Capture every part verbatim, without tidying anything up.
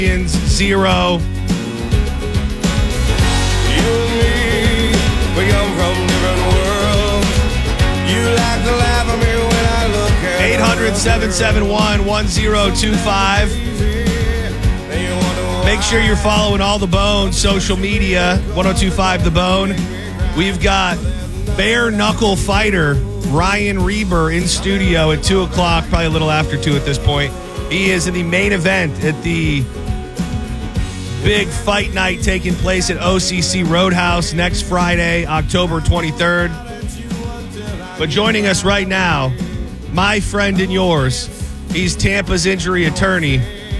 Zero. You and me, we come from different worlds. You like to laugh at me when I look at eight hundred, seven seven one, one zero two five. Make sure you're following all the Bone social media, ten twenty-five The Bone. We've got bare knuckle fighter Ryan Reber in studio at two o'clock, probably a little after two at this point. He is in the main event at the big fight night taking place at O C C Roadhouse next Friday, October twenty-third. But joining us right now, my friend and yours, he's Tampa's injury attorney.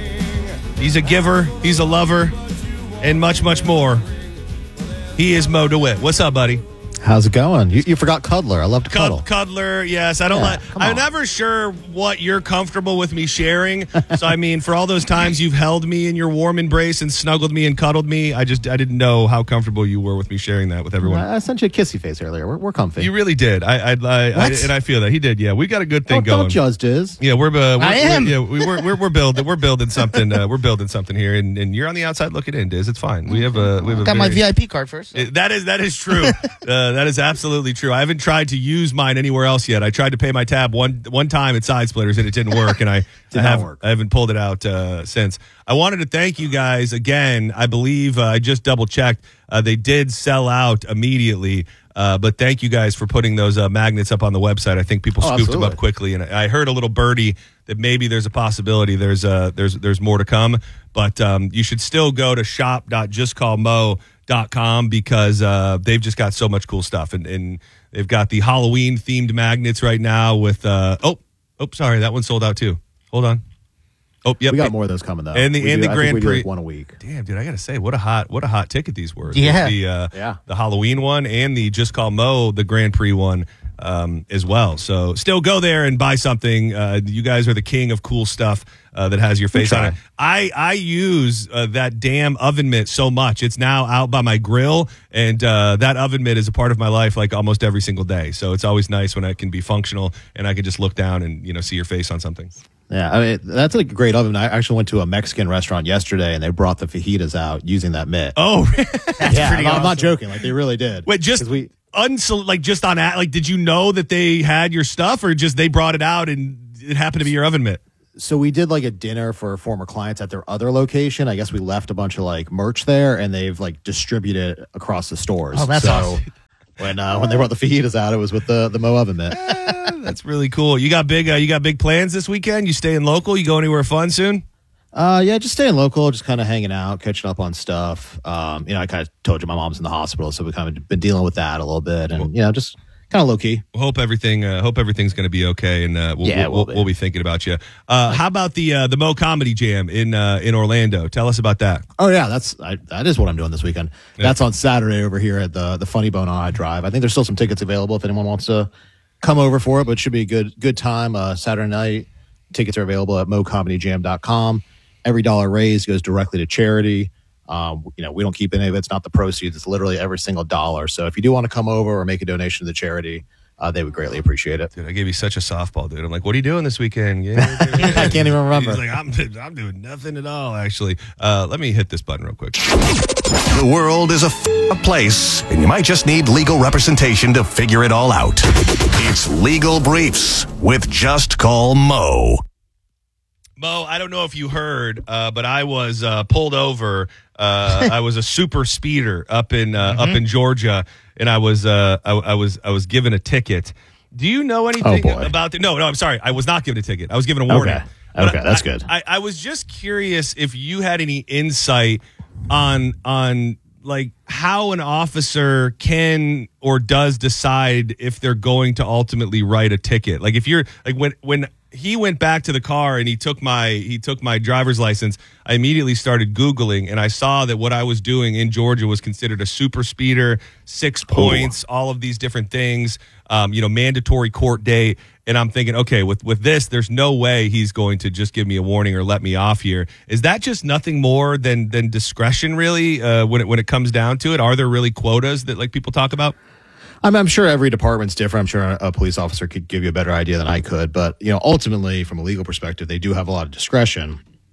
He's a giver, he's a lover, and much, much more. He is Mo DeWitt. What's up, buddy? How's it going? You, you forgot Cuddler. I love to cuddle. Cuddler, yes. I don't Yeah, like. come I'm on. never sure what you're comfortable with me sharing. So I mean, for all those times you've held me in your warm embrace and snuggled me and cuddled me, I just I didn't know how comfortable you were with me sharing that with everyone. I, I sent you a kissy face earlier. We're, we're comfy. You really did. I, I, I, I and I feel that he did. Yeah, we got a good thing don't, going. don't judge Diz. Yeah, we're, uh, we're I am. We're, yeah, we, we're we're we're building we're building something. Uh, we're building something here, and, and you're on the outside looking in, Diz. It's fine. We have a we have a Got my very- V I P card first. It- that is that is true. uh, that is absolutely true. I haven't tried to use mine anywhere else yet. I tried to pay my tab one one time at Side Splitters and it didn't work, and I, Did I, not have, work. I haven't pulled it out uh, since. I wanted to thank you guys again. I believe uh, I just double checked. Uh, they did sell out immediately. Uh, but thank you guys for putting those uh, magnets up on the website. I think people Oh, scooped them absolutely. up quickly, and I heard a little birdie that maybe there's a possibility there's uh, there's there's more to come. But um, you should still go to shop dot just call mo dot com because uh, they've just got so much cool stuff, and, and they've got the Halloween themed magnets right now with uh, oh oh sorry, that one sold out too. Hold on. Oh, yep. We got more of those coming though. And the- We and do- the I think Grand we do, Prix. like, one a week. Damn, dude, I gotta say, what a hot, what a hot ticket these were. Yeah. the uh, Yeah. the Halloween one and the Just Call Mo, the Grand Prix one, um, as well. So, still go there and buy something. Uh, you guys are the king of cool stuff uh, that has your face on it. I I use uh, that damn oven mitt so much. It's now out by my grill, and uh, that oven mitt is a part of my life, like almost every single day. So it's always nice when I can be functional and I can just look down and you know see your face on something. Yeah, I mean that's a great oven. I actually went to a Mexican restaurant yesterday, and they brought the fajitas out using that mitt. Oh, That's yeah, pretty I'm, awesome. I'm not joking. Like they really did. wait, just 'Cause we. unsol- like just on a- like did you know that they had your stuff or just they brought it out and it happened to be your oven mitt? So we did like a dinner for former clients at their other location. I guess we left a bunch of like merch there, and they've like distributed it across the stores. Oh, that's so awesome. when uh, when they brought the fajitas out, it was with the the Mo oven mitt. That's really cool. You got big uh, you got big plans this weekend? You staying local? You go anywhere fun soon? Uh, yeah, just staying local, just kind of hanging out, catching up on stuff. Um, you know, I kind of told you my mom's in the hospital, so we kind of been dealing with that a little bit, and you know, just kind of low key. Hope everything uh, hope everything's going to be okay, and uh, we'll, Yeah, we'll, we'll we'll, be. we'll be thinking about you. Uh, how about the uh, the Mo Comedy Jam in uh, in Orlando? Tell us about that. Oh yeah, that's I, that is what I'm doing this weekend. Yeah. That's on Saturday over here at the the Funny Bone on I Drive. I think there's still some tickets available if anyone wants to come over for it, but it should be a good good time. Uh, Saturday night tickets are available at mo comedy jam dot com. Every dollar raised goes directly to charity. Um, you know, we don't keep any of it. It's not the proceeds. It's literally every single dollar. So if you do want to come over or make a donation to the charity, uh, they would greatly appreciate it. Dude, I gave you such a softball, dude. I'm like, what are you doing this weekend? Yeah, I can't even remember. He's like, I'm, I'm doing nothing at all, actually. Uh, let me hit this button real quick. The world is a f- place, and you might just need legal representation to figure it all out. It's Legal Briefs with Just Call Mo. Mo, I don't know if you heard, uh, but I was uh, pulled over. Uh, I was a super speeder up in uh, up in Georgia, and I was uh, I, I was I was given a ticket. Do you know anything Oh, boy. about the? No, no, I'm sorry. I was not given a ticket. I was given a warning. Okay. But Okay, I- that's I- good. I, I was just curious if you had any insight on on like how an officer can or does decide if they're going to ultimately write a ticket. Like if you're like when when he went back to the car and he took my he took my driver's license, I immediately started Googling and I saw that what I was doing in Georgia was considered a super speeder, six points, all of these different things, um, you know, mandatory court date. And I'm thinking, okay, with, with this, there's no way he's going to just give me a warning or let me off here. Is that just nothing more than than discretion, really, uh, when it when it comes down to it? Are there really quotas that like people talk about? I'm, I'm sure every department's different. I'm sure a, a police officer could give you a better idea than I could. But, you know, ultimately, from a legal perspective, they do have a lot of discretion.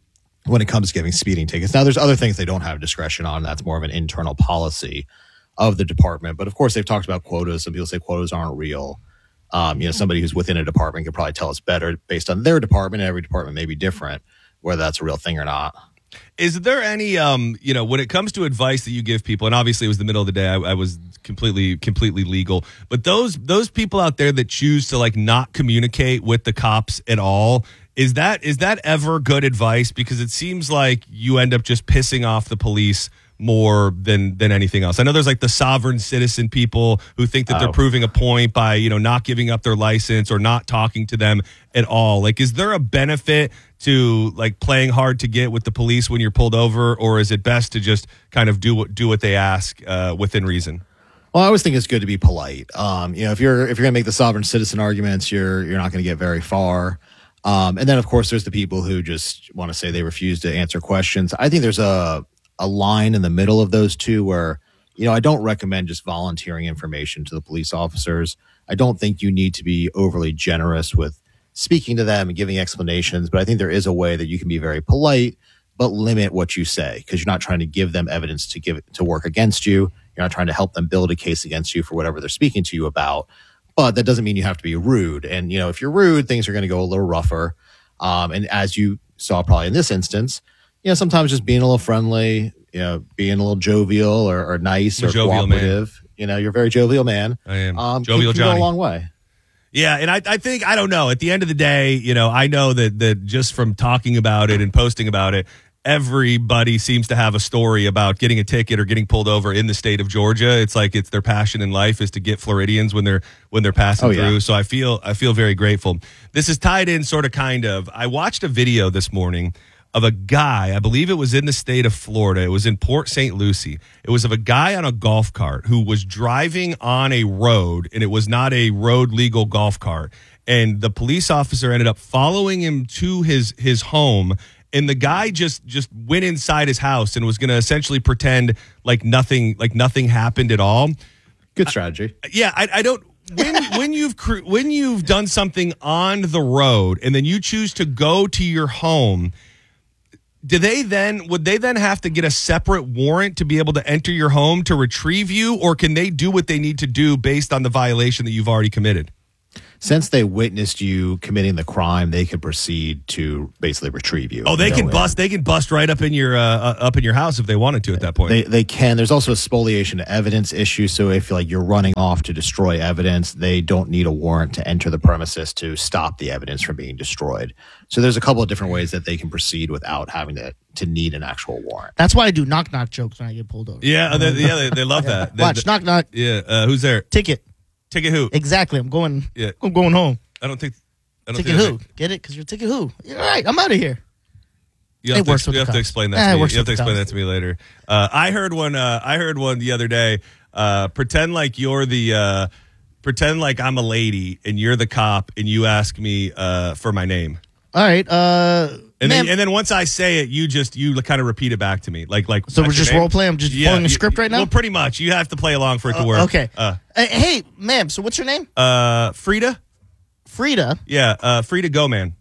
when it comes to giving speeding tickets. Now, there's other things they don't have discretion on. That's more of an internal policy of the department. But of course, they've talked about quotas. Some people say quotas aren't real. Um, you know, somebody who's within a department could probably tell us better based on their department. Every department may be different, whether that's a real thing or not. Is there any, um, you know, when it comes to advice that you give people, and obviously it was the middle of the day, I, I was completely, completely legal, but those those people out there that choose to like not communicate with the cops at all, is that is that ever good advice? Because it seems like you end up just pissing off the police more than than anything else. I know there's like the sovereign citizen people who think that oh. they're proving a point by, you know, not giving up their license or not talking to them at all. Like, is there a benefit to like playing hard to get with the police when you're pulled over, or is it best to just kind of do what do what they ask uh, within reason? Well, I always think it's good to be polite. Um, you know, if you're if you're going to make the sovereign citizen arguments, you're you're not going to get very far. Um, and then, of course, there's the people who just want to say they refuse to answer questions. I think there's a a line in the middle of those two where, you know, I don't recommend just volunteering information to the police officers. I don't think you need to be overly generous with speaking to them and giving explanations, but I think there is a way that you can be very polite, but limit what you say, because you're not trying to give them evidence to give to work against you. You're not trying to help them build a case against you for whatever they're speaking to you about. But that doesn't mean you have to be rude. And, you know, if you're rude, things are going to go a little rougher. Um, and as you saw probably in this instance, you know, sometimes just being a little friendly, you know, being a little jovial or, or nice I'm or cooperative. Man. You know, you're a very jovial man. I am. Um, jovial can, can Johnny. go a long way. Yeah, and I, I think, I don't know, at the end of the day, you know, I know that that just from talking about it and posting about it, everybody seems to have a story about getting a ticket or getting pulled over in the state of Georgia. It's like it's their passion in life is to get Floridians when they're when they're passing oh, through. Yeah. So I feel I feel very grateful. This is tied in sort of kind of. I watched a video this morning of a guy, I believe it was in the state of Florida. It was in Port Saint Lucie. It was of a guy on a golf cart who was driving on a road, and it was not a road legal golf cart. And the police officer ended up following him to his his home. And the guy just just went inside his house and was going to essentially pretend like nothing like nothing happened at all. Good strategy. I, yeah, I, I don't. When when you've cr- when you've done something on the road and then you choose to go to your home, do they then would they then have to get a separate warrant to be able to enter your home to retrieve you, or can they do what they need to do based on the violation that you've already committed? Since they witnessed you committing the crime, they could proceed to basically retrieve you. Oh, they can bust. In. They can bust right up in your uh, uh, up in your house if they wanted to at that point. They they can. There's also a spoliation of evidence issue. So if like you're running off to destroy evidence, they don't need a warrant to enter the premises to stop the evidence from being destroyed. So there's a couple of different ways that they can proceed without having to to need an actual warrant. That's why I do knock knock jokes when I get pulled over. Yeah, they, yeah, they, they love that. They, Watch they, knock knock. Yeah, uh, who's there? Ticket. Ticket who? Exactly. I'm going. Yeah. I'm going home. I don't think. I don't Ticket think who? Get it? Because you're ticket who? You're right. I'm out of here. You have, It to, works with you the have to cops. explain that. Eh, to it me. works You have to with the explain that cops. to me later. Uh, I heard one. Uh, I heard one the other day. Uh, pretend like you're the. Uh, pretend like I'm a lady and you're the cop, and you ask me uh, for my name. All right. Uh, And ma'am, then, and then once I say it, you just you kind of repeat it back to me, like like. so we're what's your just name? role playing. I'm just Yeah, following a you- script right now. Well, pretty much. You have to play along for it to work. Okay. Uh, Uh, hey, ma'am. So what's your name? uh, Frida. Frida. Yeah, uh, free to go, man.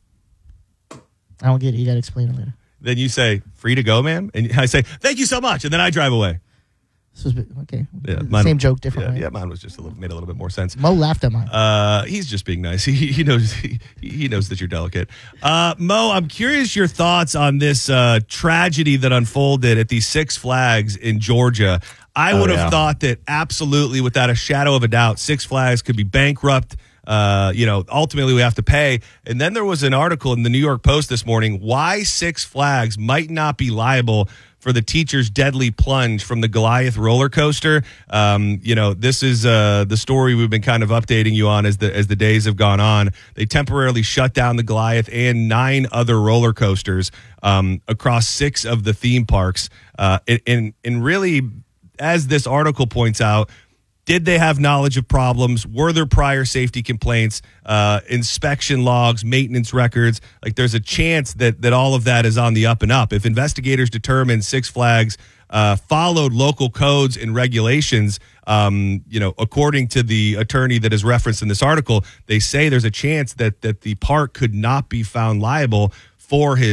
I don't get it. You got to explain it later. Then you say, free to go, ma'am? And I say, thank you so much. And then I drive away. This was, okay. Yeah, mine- Same joke, different Yeah, way. yeah, mine was just a little, made a little bit more sense. Mo laughed at mine. Uh, he's just being nice. He, he knows he, he knows that you're delicate. Uh, Mo, I'm curious your thoughts on this uh, tragedy that unfolded at the Six Flags in Georgia. I Oh, would have yeah. thought that absolutely, without a shadow of a doubt, Six Flags could be bankrupt. Uh, you know, ultimately we have to pay. And then there was an article in the New York Post this morning why Six Flags might not be liable for the teacher's deadly plunge from the Goliath roller coaster. Um, you know, this is uh, the story we've been kind of updating you on as the as the days have gone on. They temporarily shut down the Goliath and nine other roller coasters um, across six of the theme parks. Uh, and, and and really, as this article points out, did they have knowledge of problems? Were there prior safety complaints, uh, inspection logs, maintenance records? Like there's a chance that that all of that is on the up and up. If investigators determine Six Flags uh, followed local codes and regulations, um, you know, according to the attorney that is referenced in this article, they say there's a chance that that the park could not be found liable for his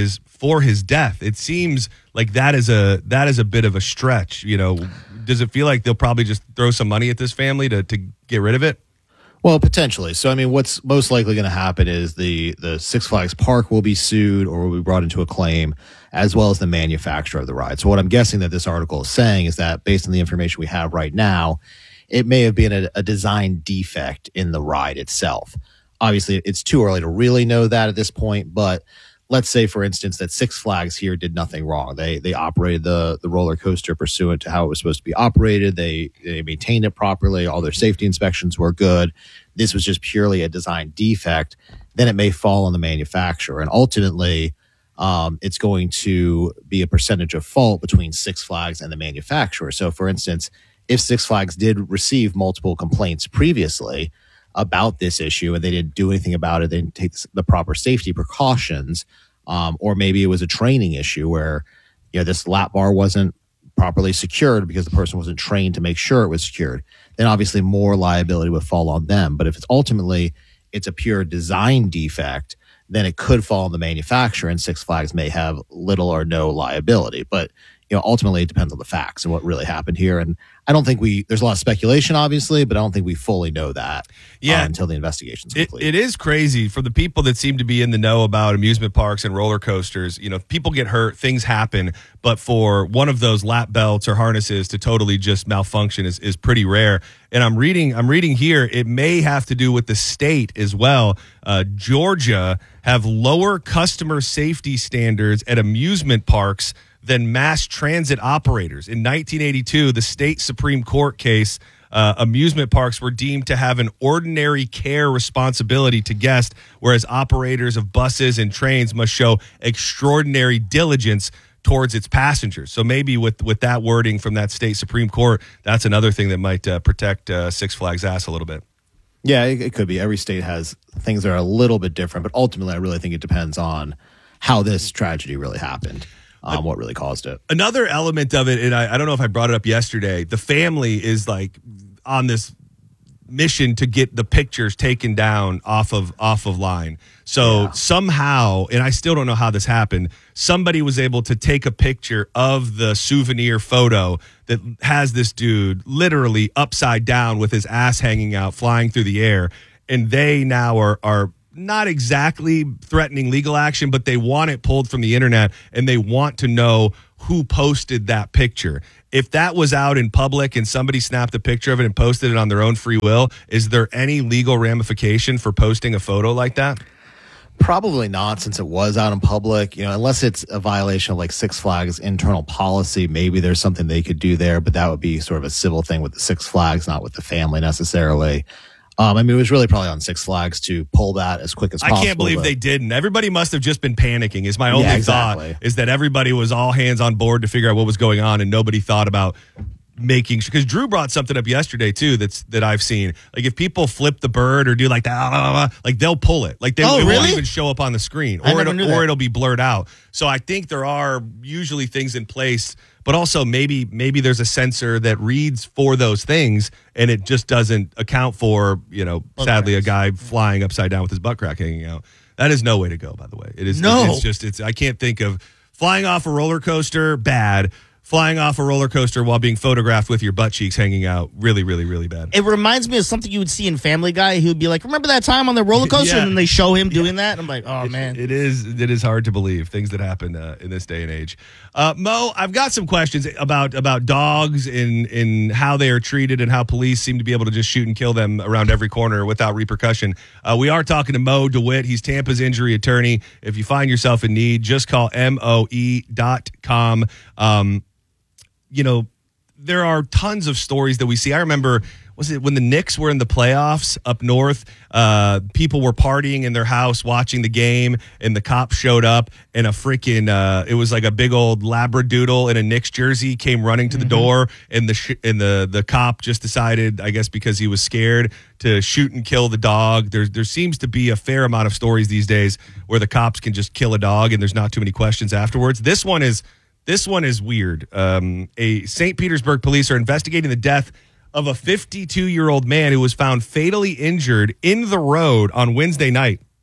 for his death. It seems like that is a that is a bit of a stretch. You know, does it feel like they'll probably just throw some money at this family to to get rid of it? Well, potentially. So, I mean, what's most likely going to happen is the, the Six Flags Park will be sued or will be brought into a claim, as well as the manufacturer of the ride. So what I'm guessing that this article is saying is that based on the information we have right now, it may have been a, a design defect in the ride itself. Obviously, it's too early to really know that at this point, but let's say, for instance, that Six Flags here did nothing wrong. They they operated the, the roller coaster pursuant to how it was supposed to be operated. They, they maintained it properly. All their safety inspections were good. This was just purely a design defect. Then it may fall on the manufacturer. And ultimately, um, it's going to be a percentage of fault between Six Flags and the manufacturer. So, for instance, if Six Flags did receive multiple complaints previously about this issue and they didn't do anything about it, they didn't take the proper safety precautions, um, or maybe it was a training issue where, you know, this lap bar wasn't properly secured because the person wasn't trained to make sure it was secured, then obviously more liability would fall on them. But if it's ultimately it's a pure design defect, then it could fall on the manufacturer, and Six Flags may have little or no liability. But you know, ultimately it depends on the facts and what really happened here. And I don't think we, there's a lot of speculation, obviously, but I don't think we fully know that yeah. uh, until the investigation's it, complete. it is crazy for the people that seem to be in the know about amusement parks and roller coasters. You know, people get hurt, things happen, but for one of those lap belts or harnesses to totally just malfunction is, is pretty rare. And I'm reading, I'm reading here, it may have to do with the state as well. Uh, Georgia have lower customer safety standards at amusement parks than mass transit operators. In nineteen eighty-two, the state Supreme Court case, uh, amusement parks were deemed to have an ordinary care responsibility to guests, whereas operators of buses and trains must show extraordinary diligence towards its passengers. So maybe with, with that wording from that state Supreme Court, that's another thing that might uh, protect uh, Six Flags' ass a little bit. Yeah, it, it could be. Every state has things that are a little bit different, but ultimately I really think it depends on how this tragedy really happened. Um, what really caused it. Another element of it, and I, I don't know if I brought it up yesterday, the family is like on this mission to get the pictures taken down off of off of line. So yeah. somehow, and I still don't know how this happened, somebody was able to take a picture of the souvenir photo that has this dude literally upside down with his ass hanging out, flying through the air. And they now are are not exactly threatening legal action, but they want it pulled from the internet and they want to know who posted that picture. If that was out in public and somebody snapped a picture of it and posted it on their own free will, is there any legal ramification for posting a photo like that? Probably not, since it was out in public. You know, unless it's a violation of like Six Flags internal policy, maybe there's something they could do there, but that would be sort of a civil thing with the Six Flags, not with the family necessarily. Um, I mean, it was really probably on Six Flags to pull that as quick as possible. I can't believe but, they didn't. Everybody must have just been panicking is my only yeah, exactly. thought, is that everybody was all hands on board to figure out what was going on and nobody thought about making sure. Because Drew brought something up yesterday, too, that's that I've seen. Like, if people flip the bird or do like that, like they'll pull it. Like, they, oh, it really? won't even show up on the screen. I Or, never it'll, knew or that. it'll be blurred out. So I think there are usually things in place. But also maybe maybe there's a sensor that reads for those things and it just doesn't account for, you know, Butt sadly, cracks. a guy flying upside down with his butt crack hanging out. That is no way to go, by the way. It is No. it's just it's I can't think of flying off a roller coaster, bad. Flying off a roller coaster while being photographed with your butt cheeks hanging out, really, really, really bad. It reminds me of something you would see in Family Guy. He would be like, remember that time on the roller coaster? Yeah. And then they show him doing that. And I'm like, oh, man. It is it is hard to believe things that happen uh, in this day and age. Uh, Mo, I've got some questions about about dogs and, and how they are treated and how police seem to be able to just shoot and kill them around every corner without repercussion. Uh, we are talking to Mo DeWitt. He's Tampa's injury attorney. If you find yourself in need, just call M O E dot com. Um, you know, there are tons of stories that we see. I remember, was it when the Knicks were in the playoffs up north? Uh, people were partying in their house watching the game, and the cops showed up, and a freaking, uh, it was like a big old Labradoodle in a Knicks jersey came running to the mm-hmm. door, and the sh- and the the cop just decided, I guess because he was scared, to shoot and kill the dog. There there seems to be a fair amount of stories these days where the cops can just kill a dog, and there's not too many questions afterwards. This one is. This one is weird. Um, a Saint Petersburg police are investigating the death of a fifty-two-year-old man who was found fatally injured in the road on Wednesday night.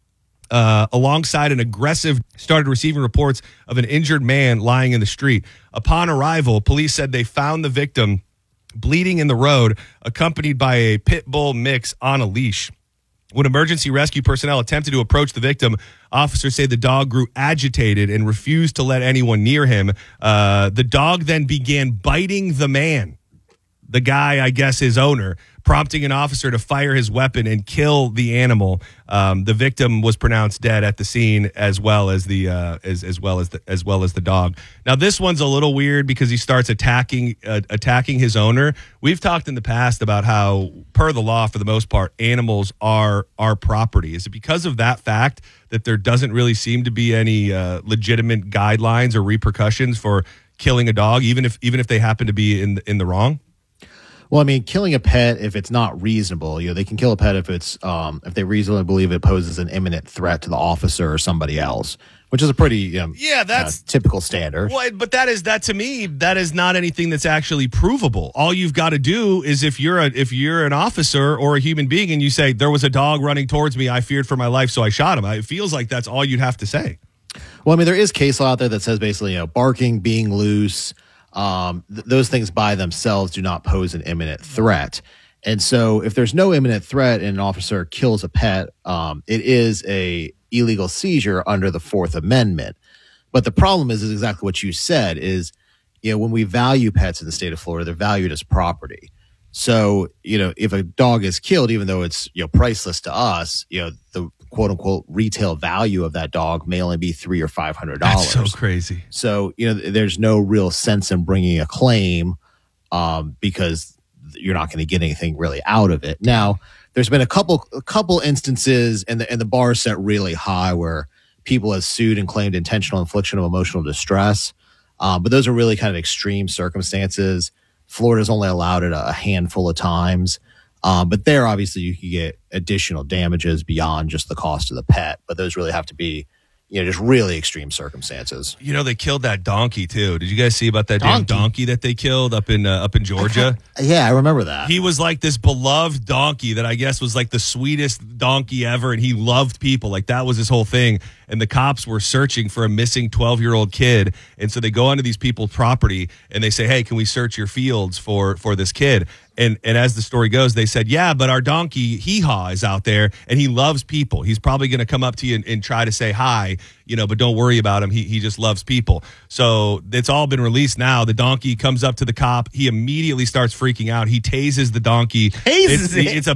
uh, alongside an aggressive, started receiving reports of an injured man lying in the street. Upon arrival, police said they found the victim bleeding in the road, accompanied by a pit bull mix on a leash. When emergency rescue personnel attempted to approach the victim, officers say the dog grew agitated and refused to let anyone near him. Uh, the dog then began biting the man, the guy, I guess, his owner, prompting an officer to fire his weapon and kill the animal. Um, the victim was pronounced dead at the scene, as well as the uh, as as well as the as well as the dog. Now, this one's a little weird because he starts attacking uh, attacking his owner. We've talked in the past about how, per the law, for the most part, animals are our property. Is it because of that fact that there doesn't really seem to be any uh, legitimate guidelines or repercussions for killing a dog, even if even if they happen to be in in the wrong? Well, I mean, killing a pet, if it's not reasonable, you know, they can kill a pet if it's um, if they reasonably believe it poses an imminent threat to the officer or somebody else, which is a pretty you know, Yeah, that's- uh, typical standard. Well, but that is that to me, that is not anything that's actually provable. All you've got to do is if you're a if you're an officer or a human being and you say there was a dog running towards me, I feared for my life, so I shot him. It feels like that's all you'd have to say. Well, I mean, there is case law out there that says basically, you know, barking, being loose, um, th- those things by themselves do not pose an imminent threat. And so if there's no imminent threat and an officer kills a pet, um, it is a illegal seizure under the Fourth Amendment. But the problem is, is exactly what you said is, you know, when we value pets in the state of Florida, they're valued as property. So, you know, if a dog is killed, even though it's, you know, priceless to us, you know, the quote unquote retail value of that dog may only be three or five hundred dollars. That's so crazy. So, you know, there's no real sense in bringing a claim um, because you're not going to get anything really out of it. Now, there's been a couple a couple instances, and the and the bar is set really high where people have sued and claimed intentional infliction of emotional distress. Um, but those are really kind of extreme circumstances. Florida's only allowed it a handful of times. Um, but there, obviously, you can get additional damages beyond just the cost of the pet. But those really have to be, you know, just really extreme circumstances. You know, they killed that donkey too. Did you guys see about that Donkey? damn donkey that they killed up in uh, up in Georgia? Yeah, I remember that. He was like this beloved donkey that I guess was like the sweetest donkey ever, and he loved people. Like that was his whole thing. And the cops were searching for a missing twelve-year-old kid, and so they go onto these people's property and they say, "Hey, can we search your fields for for this kid?" And and as the story goes, they said, "Yeah, but our donkey Hee Haw is out there, and he loves people. He's probably going to come up to you and, and try to say hi, you know, but don't worry about him. He he just loves people." So it's all been released now. The donkey comes up to the cop. He immediately starts freaking out. He tases the donkey. Tases it's, it? it's a